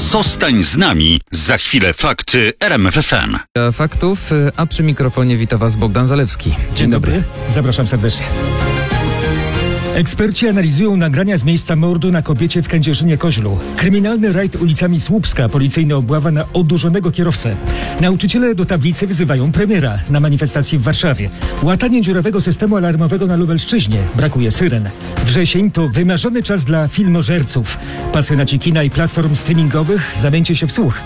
Zostań z nami. Za chwilę fakty RMF FM. Faktów, a przy mikrofonie wita Was Bogdan Zalewski. Dzień dobry. Zapraszam serdecznie. Eksperci analizują nagrania z miejsca mordu na kobiecie w Kędzierzynie-Koźlu. Kryminalny rajd ulicami Słupska, policyjna obława na odurzonego kierowcę. Nauczyciele do tablicy wzywają premiera na manifestacji w Warszawie. Łatanie dziurawego systemu alarmowego na Lubelszczyźnie. Brakuje syren. Wrzesień to wymarzony czas dla filmożerców. Pasjonaci kina i platform streamingowych, zamieńcie się w słuch.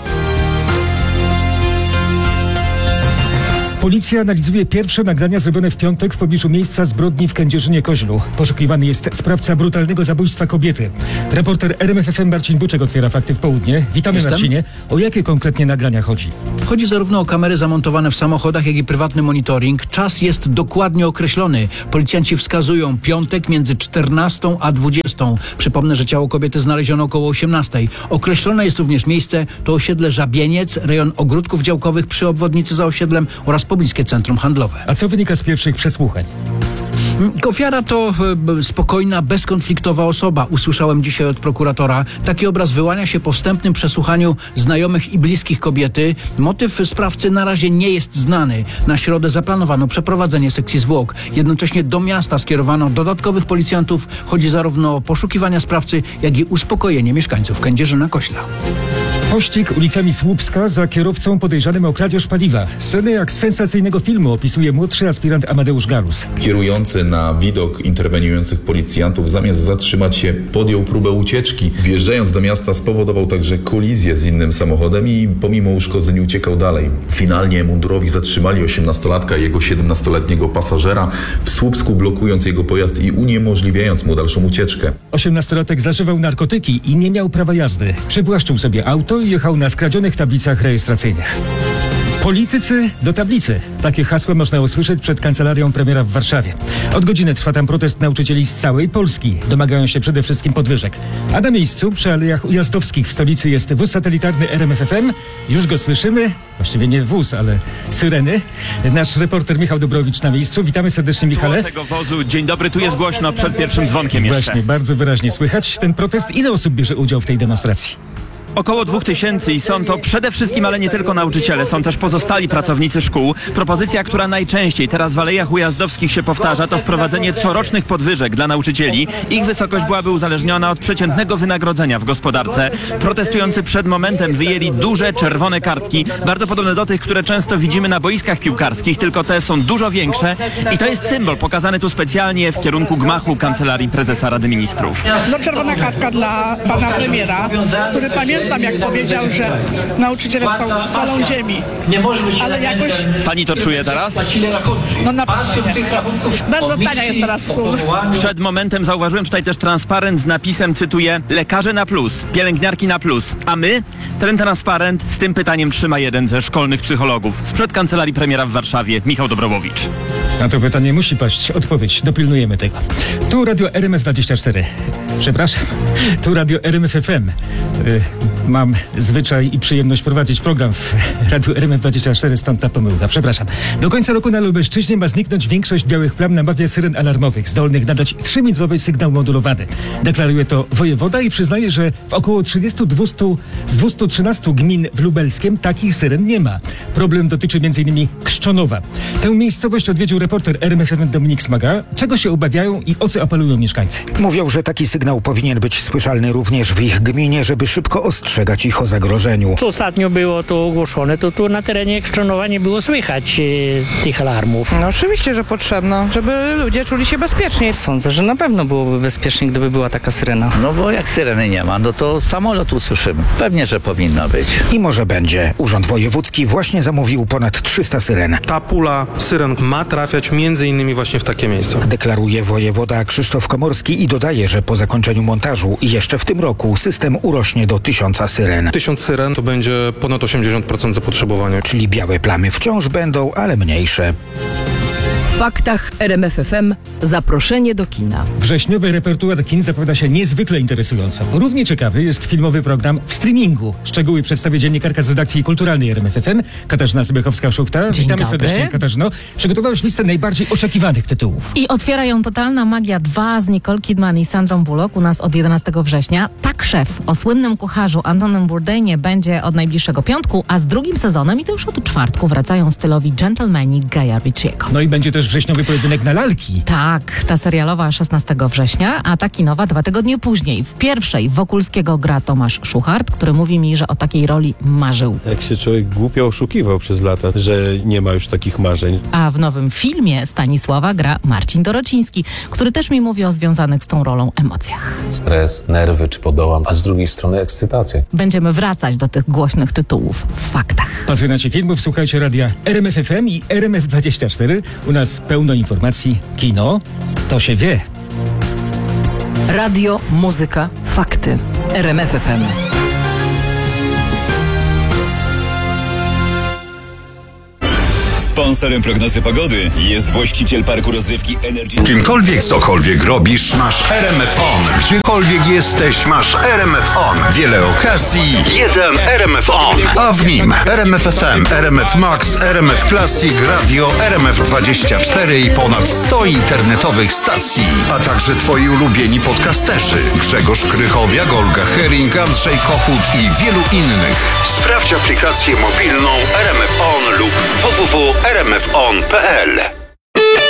Policja analizuje pierwsze nagrania zrobione w piątek w pobliżu miejsca zbrodni w Kędzierzynie-Koźlu. Poszukiwany jest sprawca brutalnego zabójstwa kobiety. Reporter RMF FM Marcin Buczek otwiera fakty w południe. Witamy. Jestem. Marcinie. O jakie konkretnie nagrania chodzi? Chodzi zarówno o kamery zamontowane w samochodach, jak i prywatny monitoring. Czas jest dokładnie określony. Policjanci wskazują piątek między 14 a 20. Przypomnę, że ciało kobiety znaleziono około 18. Określone jest również miejsce, to osiedle Żabieniec, rejon ogródków działkowych przy obwodnicy za osiedlem oraz pobliskie centrum handlowe. A co wynika z pierwszych przesłuchań? Ofiara to spokojna, bezkonfliktowa osoba. Usłyszałem dzisiaj od prokuratora. Taki obraz wyłania się po wstępnym przesłuchaniu znajomych i bliskich kobiety. Motyw sprawcy na razie nie jest znany. Na środę zaplanowano przeprowadzenie sekcji zwłok. Jednocześnie do miasta skierowano dodatkowych policjantów. Chodzi zarówno o poszukiwania sprawcy, jak i uspokojenie mieszkańców Kędzierzyna-Koźla. Pościg ulicami Słupska za kierowcą podejrzanym o kradzież paliwa. Sceny jak z sensacyjnego filmu opisuje młodszy aspirant Amadeusz Galus. Kierujący na widok interweniujących policjantów zamiast zatrzymać się podjął próbę ucieczki. Wjeżdżając do miasta spowodował także kolizję z innym samochodem i pomimo uszkodzeń uciekał dalej. Finalnie mundurowi zatrzymali 18-latka i jego 17-letniego pasażera w Słupsku, blokując jego pojazd i uniemożliwiając mu dalszą ucieczkę. 18-latek zażywał narkotyki i nie miał prawa jazdy. Przywłaszczył sobie auto i jechał na skradzionych tablicach rejestracyjnych. Politycy do tablicy. Takie hasła można usłyszeć przed kancelarią premiera w Warszawie. Od godziny trwa tam protest nauczycieli z całej Polski. Domagają się przede wszystkim podwyżek. A na miejscu przy Alejach Ujazdowskich w stolicy jest wóz satelitarny RMF FM. Już go słyszymy. Właściwie nie wóz, ale syreny. Nasz reporter Michał Dobrowicz na miejscu. Witamy serdecznie, Michale. Tego wozu. Dzień dobry, tu jest głośno przed pierwszym dzwonkiem jeszcze. Właśnie, bardzo wyraźnie słychać ten protest. Ile osób bierze udział w tej demonstracji? Około 2000 i są to przede wszystkim, ale nie tylko nauczyciele, są też pozostali pracownicy szkół. Propozycja, która najczęściej teraz w Alejach Ujazdowskich się powtarza, to wprowadzenie corocznych podwyżek dla nauczycieli. Ich wysokość byłaby uzależniona od przeciętnego wynagrodzenia w gospodarce. Protestujący przed momentem wyjęli duże czerwone kartki, bardzo podobne do tych, które często widzimy na boiskach piłkarskich, tylko te są dużo większe i to jest symbol pokazany tu specjalnie w kierunku gmachu Kancelarii Prezesa Rady Ministrów. No, czerwona kartka dla pana premiera, który pamiętam, jak powiedział, że nauczyciele są solą ziemi. Ale jakoś... Pani to czuje teraz? No na pewno nie. Bardzo tania jest teraz sól. Przed momentem zauważyłem tutaj też transparent z napisem, cytuję, lekarze na plus, pielęgniarki na plus. A my? Ten transparent z tym pytaniem trzyma jeden ze szkolnych psychologów. Sprzed Kancelarii Premiera w Warszawie, Michał Dobrowicz. Na to pytanie musi paść odpowiedź. Dopilnujemy tego. Tu Radio RMF24. Przepraszam. Tu Radio RMF FM. Mam zwyczaj i przyjemność prowadzić program w Radiu RMF24, stąd ta pomyłka. Przepraszam. Do końca roku na Lubelszczyźnie ma zniknąć większość białych plam na mapie syren alarmowych, zdolnych nadać 3-minutowy sygnał modulowany. Deklaruje to wojewoda i przyznaje, że w około 32 z 213 gmin w Lubelskiem takich syren nie ma. Problem dotyczy m.in. Krzczonowa. Tę miejscowość odwiedził reporter RMF FM Dominik Smaga. Czego się obawiają i o co apelują mieszkańcy? Mówią, że taki sygnał powinien być słyszalny również w ich gminie, żeby szybko ostrzegać ich o zagrożeniu. Co ostatnio było to ogłoszone, to tu na terenie Krzczonowa nie było słychać tych alarmów. No oczywiście, że potrzebno, żeby ludzie czuli się bezpiecznie. Sądzę, że na pewno byłoby bezpiecznie, gdyby była taka syrena. No bo jak syreny nie ma, no to samolot usłyszymy. Pewnie, że powinno być. I może będzie. Urząd Wojewódzki właśnie zamówił ponad 300 syren. Ta pula syren ma trafiać między innymi właśnie w takie miejsca. Deklaruje wojewoda Krzysztof Komorski i dodaje, że po zakończeniu montażu jeszcze w tym roku system urośnie do 1000 syren. 1000 syren to będzie ponad 80% zapotrzebowania. Czyli białe plamy wciąż będą, ale mniejsze. faktach RMFFM zaproszenie do kina. Wrześniowy repertuar kin zapowiada się niezwykle interesująco. Równie ciekawy jest filmowy program w streamingu. Szczegóły przedstawi dziennikarka z redakcji kulturalnej RMFFM, Katarzyna Sybechowska-Szuchta. Dzień Witamy dobry. serdecznie, Katarzyno. Przygotowałeś listę najbardziej oczekiwanych tytułów. I otwiera ją Totalna Magia 2 z Nicole Kidman i Sandrą Bullock u nas od 11 września. Tak, szef o słynnym kucharzu Antonym Bourdainie będzie od najbliższego piątku, a z drugim sezonem i to już od czwartku wracają stylowi dżentelmeni Guya Ritchiego. No i będzie też wrześniowy pojedynek na lalki. Tak, ta serialowa 16 września, a ta kinowa 2 tygodnie później. W pierwszej Wokulskiego gra Tomasz Szuchart, który mówi mi, że o takiej roli marzył. Jak się człowiek głupio oszukiwał przez lata, że nie ma już takich marzeń. A w nowym filmie Stanisława gra Marcin Dorociński, który też mi mówi o związanych z tą rolą emocjach. Stres, nerwy, czy podołam, a z drugiej strony ekscytacja. Będziemy wracać do tych głośnych tytułów w faktach. Pasjonaci filmów, słuchajcie radia RMFFM i RMF24. U nas pełno informacji. Kino to się wie. Radio, muzyka, fakty. RMFFM. Sponsorem prognozy pogody jest właściciel parku rozrywki Energy. Kimkolwiek, cokolwiek robisz, masz RMF On. Gdziekolwiek jesteś, masz RMF On. Wiele okazji, jeden RMF On. A w nim RMF FM, RMF Max, RMF Classic, Radio, RMF24 i ponad 100 internetowych stacji. A także twoi ulubieni podcasterzy. Grzegorz Krychowiak, Olga Hering, Andrzej Kochut i wielu innych. Sprawdź aplikację mobilną RMF On lub www.rmfon.pl.